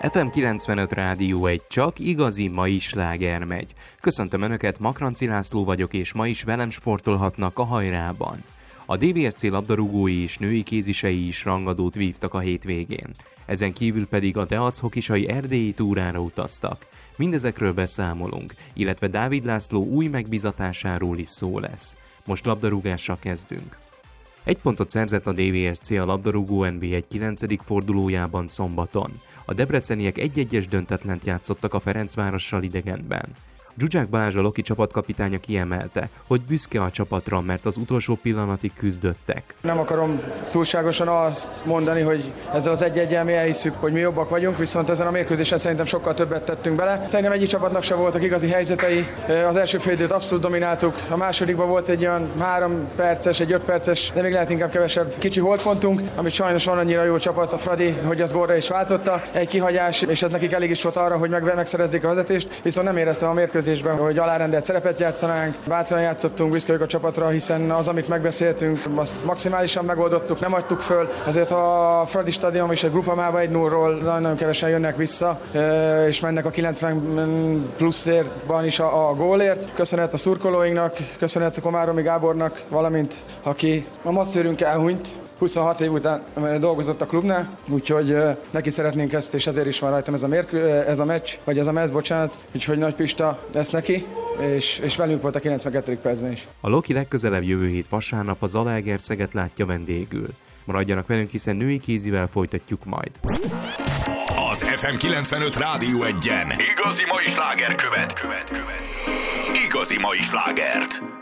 FM 95 Rádió egy csak igazi mai sláger megy. Köszöntöm Önöket, Makranci László vagyok, és ma is velem sportolhatnak a hajrában. A DVSC labdarúgói és női kézisei is rangadót vívtak a hétvégén. Ezen kívül pedig a Deac hokisai erdélyi túrára utaztak. Mindezekről beszámolunk, illetve Dávid László új megbizatásáról is szó lesz. Most labdarúgással kezdünk. Egy pontot szerzett a DVSC a labdarúgó NB1 9. fordulójában szombaton. A debreceniek 1-1-es döntetlent játszottak a Ferencvárossal idegenben. Zsuzsák Balázs, a Loki csapatkapitánya kiemelte, hogy büszke a csapatra, mert az utolsó pillanatig küzdöttek. Nem akarom túlságosan azt mondani, hogy ezzel az 1-1-el mi elhiszük, hogy mi jobbak vagyunk, viszont ezen a mérkőzésen szerintem sokkal többet tettünk bele. Szerintem egyik csapatnak sem voltak igazi helyzetei. Az első fél időt abszolút domináltuk, a másodikban volt egy olyan 3 perces, egy 5 perces, de még lehet inkább kevesebb kicsi holtpontunk, amit sajnos van annyira jó csapat a Fradi, hogy az gólra is váltotta. Egy kihagyás, és ez nekik elég is volt arra, hogy megszerezzék a vezetést, viszont nem éreztem a mérkőzésben, hogy alárendelt szerepet játszanánk. Bátran játszottunk, büszke vagyok a csapatra, hiszen az, amit megbeszéltünk, azt maximálisan megoldottuk, nem adtuk föl. Ezért a Fradi stadion is egy Grupamában 1-0-ról nagyon kevesen jönnek vissza, és mennek a 90 pluszérban is a gólért. Köszönet a szurkolóinknak, köszönet a Komáromi Gábornak, valamint aki a masszőrünk elhunyt. 26 év után dolgozott a klubnál, úgyhogy neki szeretnénk ezt, és ezért is van rajtam ez a meccs, vagy ez a meccs, bocsánat. Úgyhogy Nagy Pista ezt neki, és velünk volt a 92. percben is. A Loki legközelebb jövő hét vasárnap a Zalaegerszeget látja vendégül. Maradjanak velünk, hiszen női kézivel folytatjuk majd. Az FM 95 Rádió 1-en igazi mai sláger követ. Igazi mai slágert.